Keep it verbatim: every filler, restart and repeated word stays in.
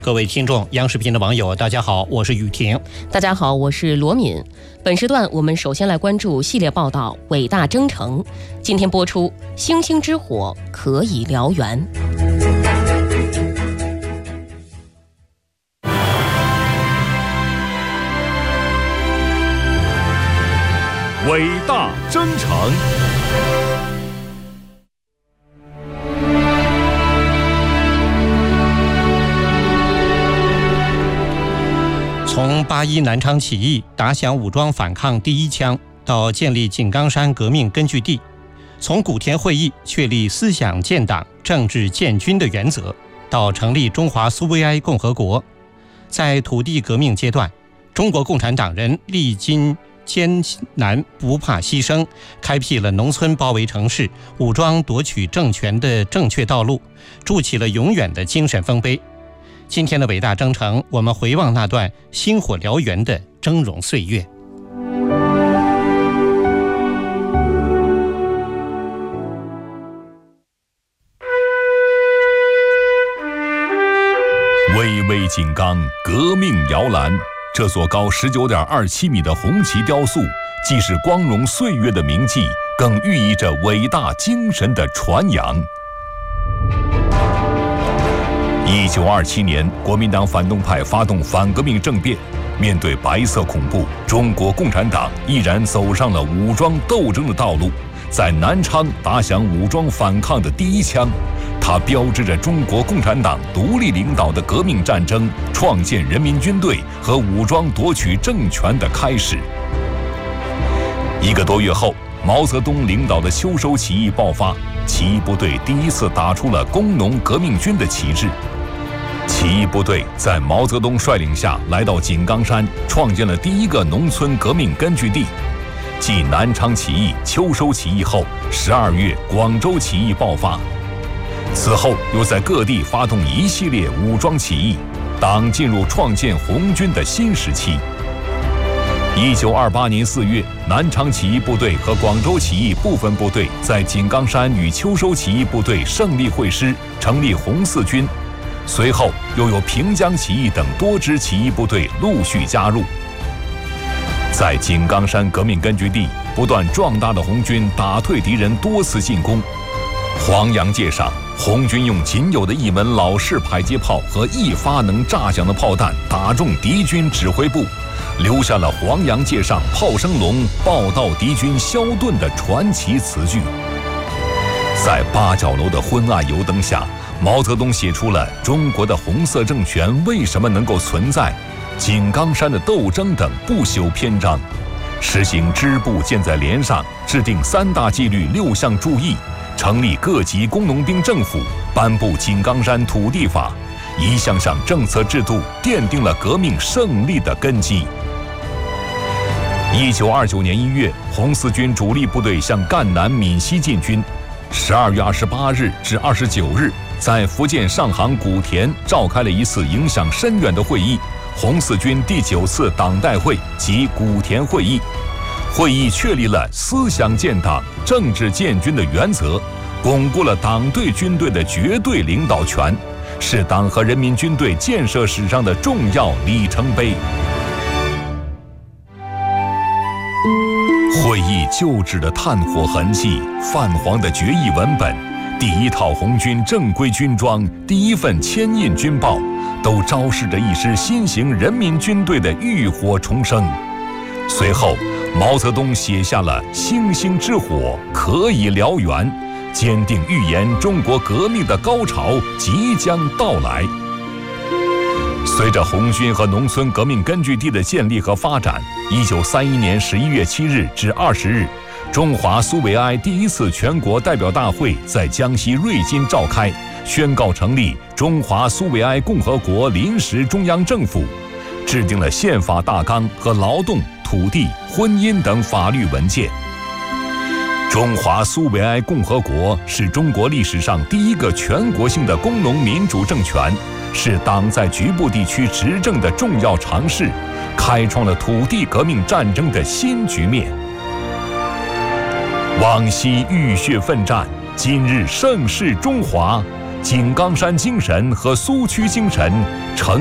各位听众，央视频的网友，大家好，我是雨婷。 大家好，我是罗敏。本时段我们首先来关注系列报道《伟大征程》。今天播出《星星之火可以燎原》。 伟大征程。 从八一南昌起义打响武装反抗第一枪，到建立井冈山革命根据地，从古田会议确立思想建党、政治建军的原则，到成立中华苏维埃共和国，在土地革命阶段，中国共产党人历经艰难，不怕牺牲，开辟了农村包围城市、武装夺取政权的正确道路，筑起了永远的精神丰碑。今天的伟大征程，我们回望那段星火燎原的峥嵘岁月。 巍巍井冈，革命摇篮，这座高 十九点二七米的红旗雕塑，既是光荣岁月的铭记，更寓意着伟大精神的传扬。一九二七年，国民党反动派发动反革命政变，面对白色恐怖，中国共产党毅然走上了武装斗争的道路，在南昌打响武装反抗的第一枪，它标志着中国共产党独立领导的革命战争创建人民军队和武装夺取政权的开始。一个多月后，毛泽东领导的秋收起义爆发，起义部队第一次打出了工农革命军的旗帜。起义部队在毛泽东率领下来到井冈山，创建了第一个农村革命根据地。继南昌起义、秋收起义后，十二月广州起义爆发，此后又在各地发动一系列武装起义，党进入创建红军的新时期。一九二八年四月，南昌起义部队和广州起义部分部队在井冈山与秋收起义部队胜利会师，成立红四军。随后又有平江起义等多支起义部队陆续加入。在井冈山革命根据地，不断壮大的红军打退敌人多次进攻。黄杨界上，红军用仅有的一门老式迫击炮和一发能炸响的炮弹打中敌军指挥部，留下了黄杨界上炮声隆，报到敌军消遁的传奇词句。在八角楼的昏暗油灯下，毛泽东写出了中国的红色政权为什么能够存在、井冈山的斗争等不朽篇章，实行支部建在连上，制定三大纪律六项注意，成立各级工农兵政府，颁布井冈山土地法，一项项政策制度奠定了革命胜利的根基。一九二九年一月，红四军主力部队向赣南闽西进军。十二月二十八日至二十九日，在福建上杭古田召开了一次影响深远的会议——红四军第九次党代会及古田会议。会议确立了思想建党、政治建军的原则，巩固了党对军队的绝对领导权，是党和人民军队建设史上的重要里程碑。会议旧址的炭火痕迹、泛黄的决议文本、第一套红军正规军装、第一份签印军报，都昭示着一支新型人民军队的浴火重生。随后，毛泽东写下了“星星之火可以燎原”，坚定预言中国革命的高潮即将到来。随着红军和农村革命根据地的建立和发展，一九三一年十一月七日至二十日，中华苏维埃第一次全国代表大会在江西瑞金召开，宣告成立中华苏维埃共和国临时中央政府，制定了宪法大纲和劳动、土地、婚姻等法律文件。中华苏维埃共和国是中国历史上第一个全国性的工农民主政权，是党在局部地区执政的重要尝试，开创了土地革命战争的新局面。往昔浴血奋战，今日盛世中华， 井冈山精神和苏区精神呈